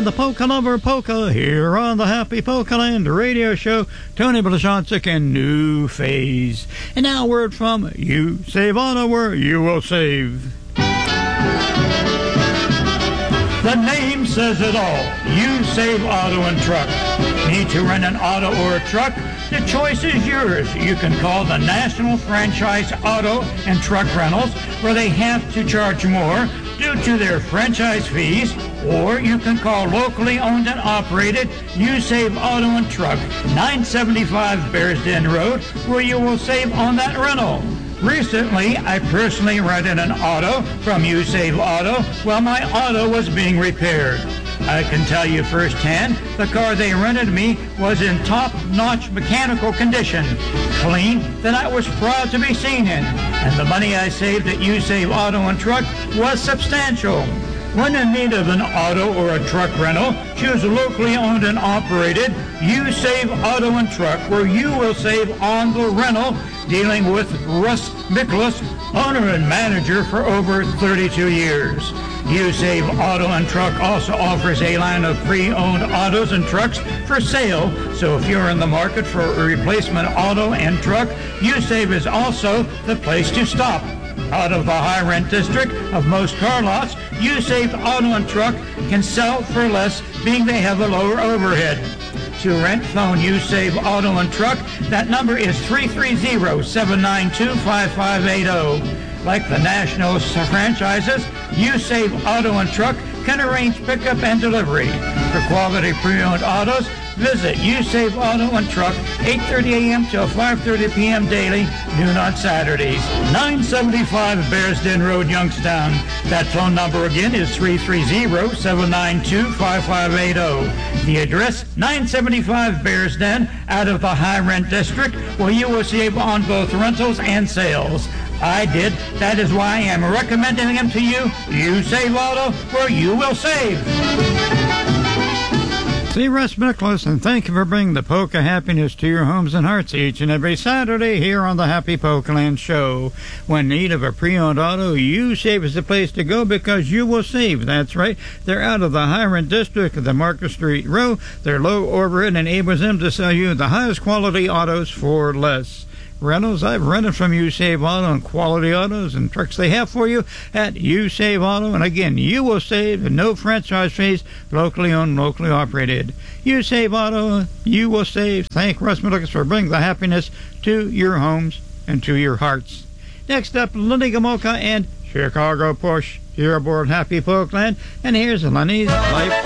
the Polka Lover Polka here on the Happy Polka Land radio show. Tony Blazonczyk and New Phase. And now a word from You Save Auto, where you will save. The name says it all. You Save Auto and Truck. Need to rent an auto or a truck? The choice is yours. You can call the National Franchise Auto and Truck Rentals, where they have to charge more due to their franchise fees, or you can call locally owned and operated You Save Auto and Truck, 975 Bears Den Road, where you will save on that rental. Recently, I personally rented an auto from You Save Auto while my auto was being repaired. I can tell you firsthand, the car they rented me was in top-notch mechanical condition, clean, that I was proud to be seen in, and the money I saved at You Save Auto and Truck was substantial. When in need of an auto or a truck rental, choose locally owned and operated You Save Auto and Truck, where you will save on the rental, dealing with Russ Miklas, owner and manager for over 32 years. You Save Auto and Truck also offers a line of pre-owned autos and trucks for sale, so if you're in the market for a replacement auto and truck, You Save is also the place to stop. Out of the high rent district of most car lots, You Save Auto and Truck can sell for less, being they have a lower overhead. To rent, phone You Save Auto and Truck. That number is 330-792-5580. Like the national franchises, You Save Auto and Truck can arrange pickup and delivery. For quality pre-owned autos, visit You Save Auto and Truck, 8:30 a.m. till 5:30 p.m. daily, noon on Saturdays. 975 Bears Den Road, Youngstown. That phone number again is 330-792-5580. The address, 975 Bears Den, out of the high rent district, where you will save on both rentals and sales. I did. That is why I am recommending them to you. You Save Auto, where you will save. See Russ Miklas, and thank you for bringing the polka happiness to your homes and hearts each and every Saturday here on the Happy Polka Land Show. When in need of a pre-owned auto, You Save is the place to go, because you will save. That's right. They're out of the high-rent district of the Market Street Row. Their low overhead enables them to sell you the highest quality autos for less. Rentals, I've rented from You Save Auto, and quality autos and trucks they have for you at You Save Auto. And again, you will save, and no franchise fees, locally owned, locally operated. You Save Auto, you will save. Thank Russ Miklas for bringing the happiness to your homes and to your hearts. Next up, Lenny Gomulka and Chicago Push here aboard Happy Polka Land. And here's Lenny's Life.